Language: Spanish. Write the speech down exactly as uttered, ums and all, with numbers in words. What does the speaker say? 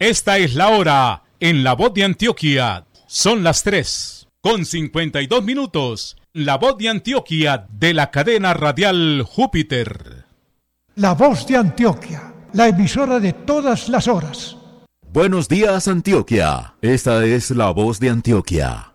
Esta es la hora en La Voz de Antioquia. Son las tres con cincuenta y dos minutos. La Voz de Antioquia de la cadena radial Júpiter. La Voz de Antioquia, la emisora de todas las horas. Buenos días, Antioquia. Esta es La Voz de Antioquia.